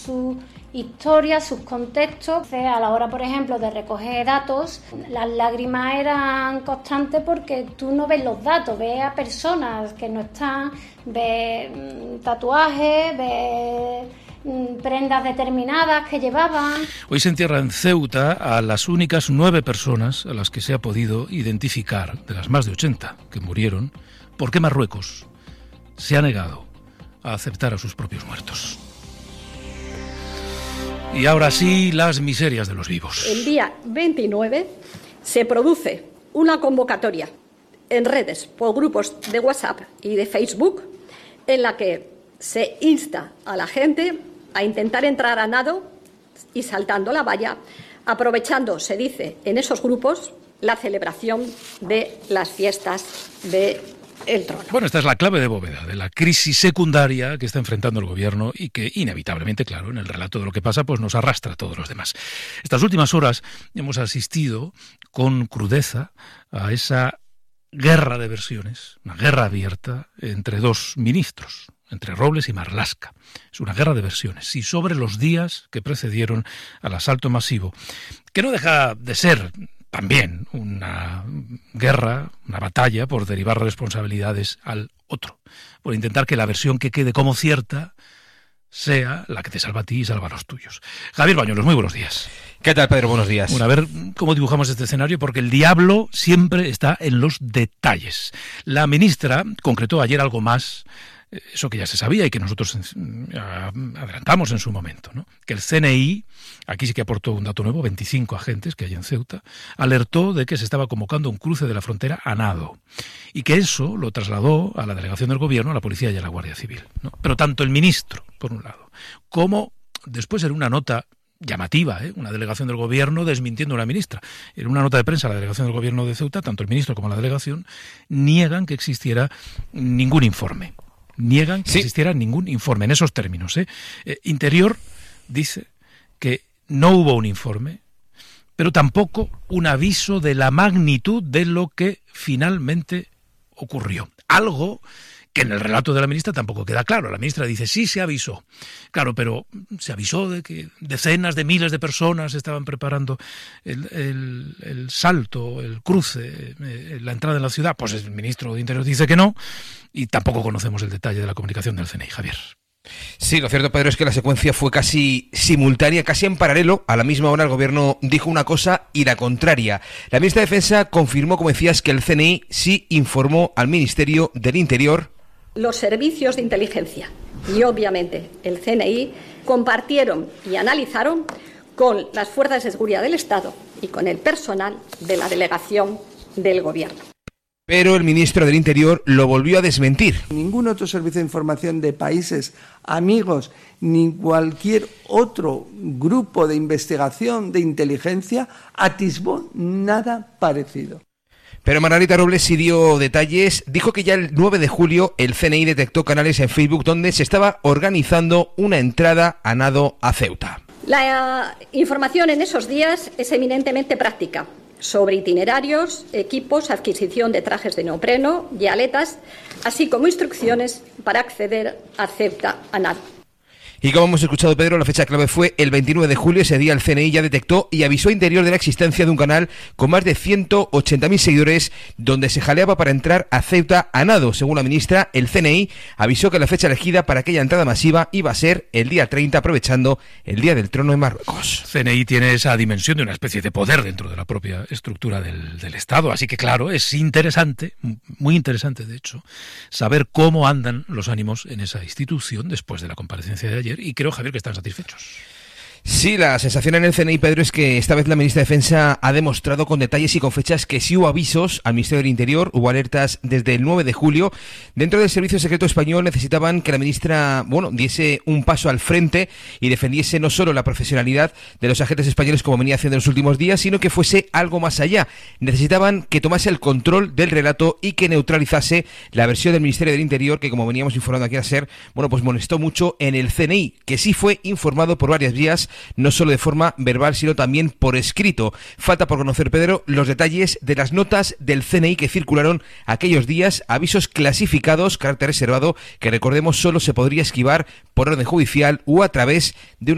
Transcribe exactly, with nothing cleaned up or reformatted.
su historia, sus contextos. A la hora, por ejemplo, de recoger datos, las lágrimas eran constantes porque tú no ves los datos, ves a personas que no están, ves tatuajes, ves prendas determinadas que llevaban. Hoy se entierra en Ceuta a las únicas nueve personas a las que se ha podido identificar, de las más de ochenta que murieron, porque Marruecos se ha negado a aceptar a sus propios muertos. Y ahora sí, las miserias de los vivos. El día veintinueve se produce una convocatoria en redes por grupos de WhatsApp y de Facebook en la que se insta a la gente a intentar entrar a nado y saltando la valla, aprovechando, se dice, en esos grupos, la celebración de las fiestas de el trono. Bueno, esta es la clave de bóveda de la crisis secundaria que está enfrentando el gobierno y que inevitablemente, claro, en el relato de lo que pasa, pues nos arrastra a todos los demás. Estas últimas horas hemos asistido con crudeza a esa guerra de versiones, una guerra abierta entre dos ministros, entre Robles y Marlaska. Es una guerra de versiones, y sobre los días que precedieron al asalto masivo, que no deja de ser también una guerra, una batalla por derivar responsabilidades al otro, por intentar que la versión que quede como cierta sea la que te salva a ti y salva a los tuyos. Javier Bañuelos, muy buenos días. ¿Qué tal, Pedro? Buenos días. Bueno, a ver cómo dibujamos este escenario, porque el diablo siempre está en los detalles. La ministra concretó ayer algo más, eso que ya se sabía y que nosotros adelantamos en su momento, ¿no? Que el C N I, aquí sí que aportó un dato nuevo, veinticinco agentes que hay en Ceuta, alertó de que se estaba convocando un cruce de la frontera a nado, y que eso lo trasladó a la delegación del gobierno, a la policía y a la Guardia Civil, ¿no? Pero tanto el ministro, por un lado, como después en una nota llamativa, ¿eh? una delegación del gobierno desmintiendo a una ministra. En una nota de prensa a la delegación del gobierno de Ceuta, tanto el ministro como la delegación niegan que existiera ningún informe. Niegan que sí. existiera ningún informe en esos términos. ¿eh? Eh, Interior dice que no hubo un informe, pero tampoco un aviso de la magnitud de lo que finalmente ocurrió. Algo que en el relato de la ministra tampoco queda claro. La ministra dice, sí, se avisó. Claro, pero se avisó de que decenas de miles de personas estaban preparando el, el, el salto, el cruce, eh, la entrada en la ciudad. Pues el ministro de Interior dice que no, y tampoco conocemos el detalle de la comunicación del C N I, Javier. Sí, lo cierto, Pedro, es que la secuencia fue casi simultánea, casi en paralelo. A la misma hora el gobierno dijo una cosa y la contraria. La ministra de Defensa confirmó, como decías, que el C N I sí informó al Ministerio del Interior. Los servicios de inteligencia y, obviamente, el C N I compartieron y analizaron con las fuerzas de seguridad del Estado y con el personal de la delegación del gobierno. Pero el ministro del Interior lo volvió a desmentir. Ningún otro servicio de información de países amigos ni cualquier otro grupo de investigación de inteligencia atisbó nada parecido. Pero Margarita Robles sí dio detalles. Dijo que ya el nueve de julio el C N I detectó canales en Facebook donde se estaba organizando una entrada a nado a Ceuta. La información en esos días es eminentemente práctica, sobre itinerarios, equipos, adquisición de trajes de neopreno y aletas, así como instrucciones para acceder a Ceuta a nado. Y como hemos escuchado, Pedro, la fecha clave fue el veintinueve de julio. Ese día el C N I ya detectó y avisó a Interior de la existencia de un canal con más de ciento ochenta mil seguidores donde se jaleaba para entrar a Ceuta a nado. Según la ministra, el C N I avisó que la fecha elegida para aquella entrada masiva iba a ser el día treinta, aprovechando el Día del Trono en Marruecos. C N I tiene esa dimensión de una especie de poder dentro de la propia estructura del, del Estado, así que claro, es interesante, muy interesante de hecho, saber cómo andan los ánimos en esa institución después de la comparecencia de ayer. Y creo, Javier, que están satisfechos. Sí, la sensación en el C N I, Pedro, es que esta vez la ministra de Defensa ha demostrado con detalles y con fechas que sí hubo avisos al Ministerio del Interior, hubo alertas desde el nueve de julio. Dentro del Servicio Secreto Español necesitaban que la ministra, bueno, diese un paso al frente y defendiese no solo la profesionalidad de los agentes españoles como venía haciendo en los últimos días, sino que fuese algo más allá. Necesitaban que tomase el control del relato y que neutralizase la versión del Ministerio del Interior, que como veníamos informando aquí a ser, bueno, pues molestó mucho en el C N I, que sí fue informado por varias vías, no solo de forma verbal, sino también por escrito. Falta por conocer, Pedro, los detalles de las notas del C N I que circularon aquellos días, avisos clasificados, carácter reservado, que recordemos solo se podría esquivar por orden judicial o a través de una